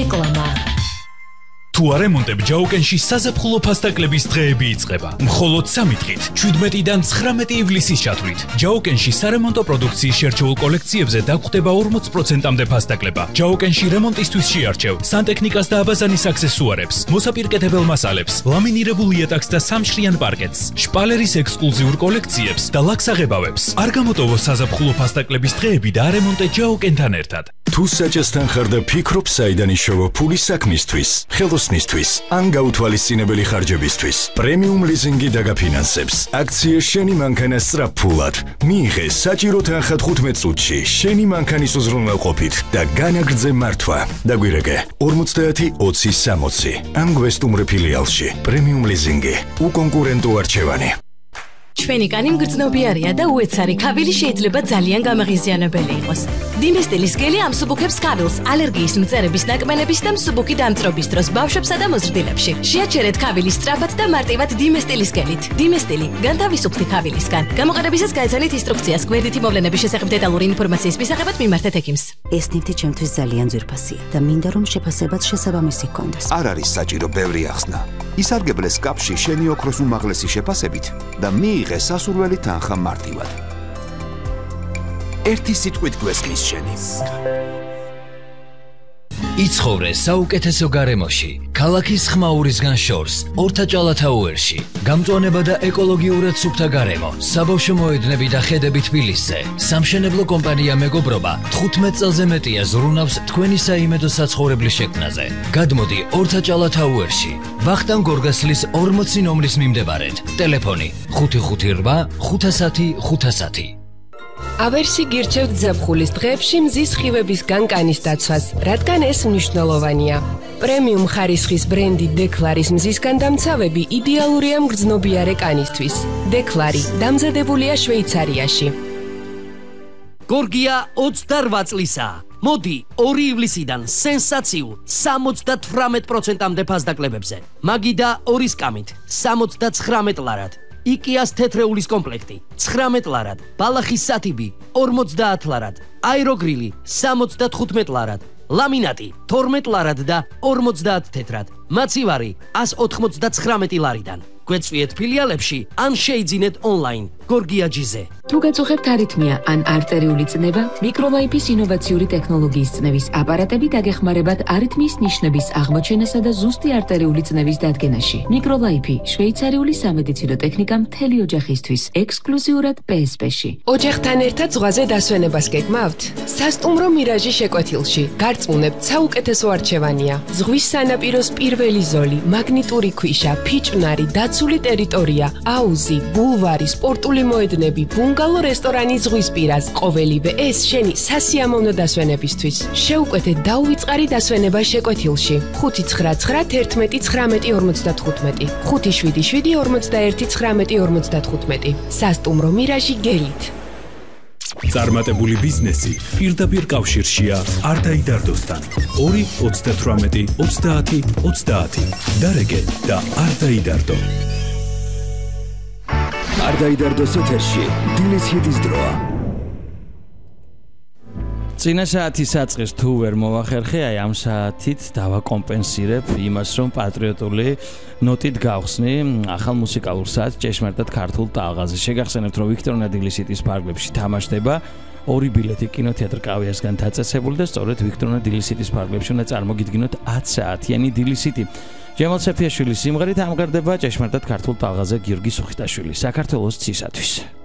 რეკლამა თუ არ ემონტებ ჯაუკენში საზაფხულო ფასტაკლების დღეები იწყება. მხოლოდ 3 დღით, 17-დან 19 ივლისის ჩათვლით. ჯაუკენში სარემონტო პროდუქციის შერჩეულ კოლექციებზე დაგხვდება 40%-მდე ფასტაკლება. ჯაუკენში რემონტისთვის შეარჩევ სანტექნიკას და აბაზანის აქსესუარებს, მოსაპირკეთებელ მასალებს, ლამინირებულ იატაკს და სამშრიან პარკეტს, შპალერის ექსკლუზიურ კოლექციებს და ლაქსაღებავებს. არ გამოტოვო საზაფხულო ფასტაკლების დღეები და არემონტე ჯაუკენთან ერთად. თუ საჭესთან ხარ და ფიქრობ საიდან იშოვა ფული საქმისთვის, ხელოსნისთვის, ან გაუთვალისწინებელი ხარჯებისთვის, პრემიუმ ლიზინგი დაგაფინანსებს. აქცია შენი მანქანა სწრაფფულად. მიიღე საჭირო თანხა 15 წუთში შენი მანქანის უზრუნველყოფით და განაგრძე მართვა. დაგვირეკე 50-20-60 ან გვესტუმრე ფილიალში. პრემიუმ ლიზინგი, უკონკურენტო არჩევანი. ჩვენი კანი მგრძნობიარია და უეცარი ქავილი შეიძლება ძალიან გამაღიზიანებელი იყოს. დიმესტილის გელი ამსუბუქებს ქავილს ალერგიის მწერების ნაკმენების და მსუბუქი დამწრობის დროს ბავშვებსა და მოზრდილებში. შეაჩერეთ ქავილი სწრაფად და მარტივად დიმესტილის გელით. დიმესტილი განთავისუფლდი ქავილისგან. გამოყენებისას გაეცანით ინსტრუქციას. გვერდითი მოვლენების შესახებ დეტალური ინფორმაციის მისაღებად მიმართეთ ექიმს. ეს ნივთი ჩემთვის ძალიან ძვირფასია და მინდა რომ შეფასებაც შესაბამისი ჰქონდეს. არ არის საჭირო ბევრი ახსნა. ისარგებლეს კაფში შენი ოქროს უმაღლესი შეფასებით და მიიღე სასურველი თანხა მარტივად. ერთი სიტყვით გვესმის შენი. იცხოვრე საუკეთესო გარემოში, ქალაქის ხმაურისგან შორს, ორთაჭალათაუერში. გამწვანება და ეკოლოგიურად სუფთა გარემო, საბავშვო მოედნები და ხედები თბილისზე. სამშენებლო კომპანია მეგობრობა 15 წელზე მეტია ზრუნავს თქვენი საიმედო საცხოვრებლის შექმნაზე. გადმოდი ორთაჭალათაუერში. ვახტანგ გორგასლის 40 ნომრის მიმდებარედ. ტელეფონი 558 510 510. ავერსი გირჩევთ ზაფხულის დღეებში მზის ხივებისგან კანის დაცვას, რადგან ეს მნიშვნელოვანია. პრემიუმ ხარისხის ბრენდი დეკლარის მზისგან დამცავები იდეალურია მგრძნობიარე კანისთვის. დეკლარი დამზადებულია შვეიცარიაში. გორგია 28 წლისაა. მოდი 2 ივლისიდან სენსაციულ 78%-მდე ფასდაკლებებზე. მაგიდა 2 სკამით 79 ლარად. იკიას თეთრეულის კომპლექტი 19 ლარად, ბალახის სათიბი 50 ლარად, აეროგრილი 75 ლარად, ლამინატი 12 ლარად და 50 თეთრად, მაცივარი 199 ლარიდან. გვეწვიეთ ფილიალებში ან შეიძინეთ ონლაინ გორგია ჯიზე. თუ გაწუხებთ არითმია ან არტერიული წნევა, მიკროლაიფის ინოვაციური ტექნოლოგიის წნევის აპარატები დაგეხმარებათ არითმიის ნიშნების აღმოჩენასა და ზუსტი არტერიული წნევის დადგენაში. მიკროლაიფი შვეიცარიული სამედიცინო ტექნიკა მთელი ოჯახისთვის, ექსკლუზიურად PSP-ში. ოჯახთან ერთად ზღვაზე დასვენებას გეგმავთ? სასტუმრო მირაჟი შეკვეთილში. გარწმუნებთ, საუკეთესო არჩევანია. ზღვის სანაპიროს პირველი ზოლი, მაგნიტური ქვიშა, ფიჭვნარი, დაცული ტერიტორია, აუზი, ბულვარი, სპორტული მოედნები, ბუნგალო რესტორანი ზღვისპირას. ყოველივე ეს შენი სასიამოვნო დასვენებისთვის. შეუკვეთეთ დაუვიწყარი დასვენება შეკვეთილში. 599111955 577411955 სასტუმრო მირაჟი გელით. წარმატებული ბიზნესი პირდაპირ კავშირშია არდაიდარდოსთან. 2-38-30-30. დარეგე და არდაიდარდო. არდაიდარდოს ეთერში დილის ჰიტის დროა. წინა საათის საწყის თუ ვერ მოვახერხე, აი ამ საათით დავაკომპენსირებ იმას, რომ პატრიოტული ნოტით გავხსნი ახალ მუსიკალურ საათს ჭეშმარიტად ქართულ ტალღაზე. შეგახსენებთ, რომ ვიქტორ ნადილის ჰიტის ფარგლებში თამაშდება 2 ბილეთი კინოთეატრ კავიასგან დაწესებული და სწორედ ვიქტორ ნადილის ჰიტის ფარგლებში უნდა წარმოგიდგინოთ 10 საათიანი დილის ჰიტი. ჯემალ სეფიაშვილის სიმღერით ამღერდება ჭეშმარიტად ქართულ ტალღაზე გიორგი სუხიტაშვილი საქართველოს ცისათვის.